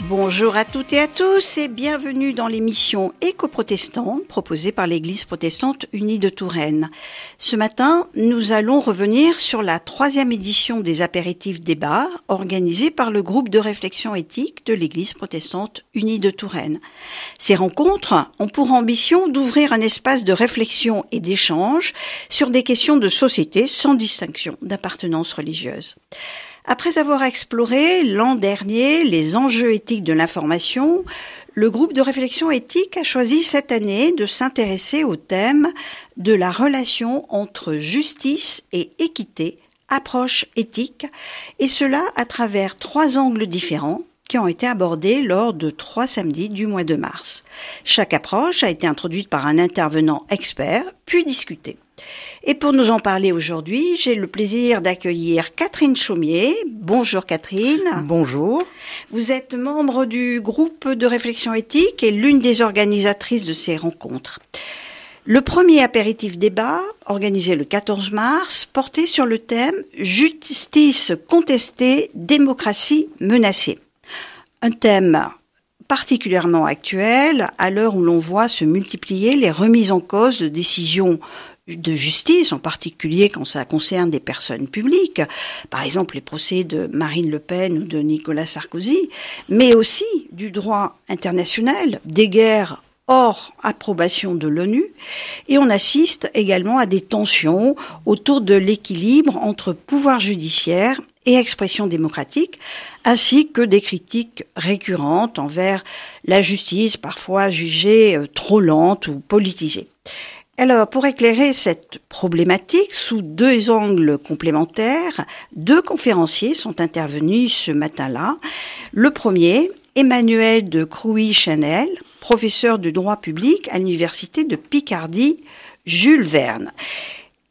Bonjour à toutes et à tous et bienvenue dans l'émission Éco-protestante proposée par l'Église protestante unie de Touraine. Ce matin, nous allons revenir sur la 3e édition des apéritifs débats organisés par le groupe de réflexion éthique de l'Église protestante unie de Touraine. Ces rencontres ont pour ambition d'ouvrir un espace de réflexion et d'échange sur des questions de société sans distinction d'appartenance religieuse. Après avoir exploré l'an dernier les enjeux éthiques de l'information, le groupe de réflexion éthique a choisi cette année de s'intéresser au thème de la relation entre justice et équité, approche éthique, et cela à travers 3 angles différents qui ont été abordés lors de 3 samedis du mois de mars. Chaque approche a été introduite par un intervenant expert, puis discutée. Et pour nous en parler aujourd'hui, j'ai le plaisir d'accueillir Catherine Chaumier. Bonjour Catherine. Bonjour. Vous êtes membre du groupe de réflexion éthique et l'une des organisatrices de ces rencontres. Le premier apéritif débat, organisé le 14 mars, portait sur le thème « Justice contestée, démocratie menacée ». Un thème particulièrement actuel à l'heure où l'on voit se multiplier les remises en cause de décisions de justice, en particulier quand ça concerne des personnes publiques, par exemple les procès de Marine Le Pen ou de Nicolas Sarkozy, mais aussi du droit international, des guerres hors approbation de l'ONU, et on assiste également à des tensions autour de l'équilibre entre pouvoir judiciaire et expression démocratique, ainsi que des critiques récurrentes envers la justice, parfois jugée trop lente ou politisée. Alors, pour éclairer cette problématique sous 2 angles complémentaires, 2 conférenciers sont intervenus ce matin-là. Le premier, Emmanuel de Crouy-Chanel, professeur de droit public à l'université de Picardie, Jules Verne.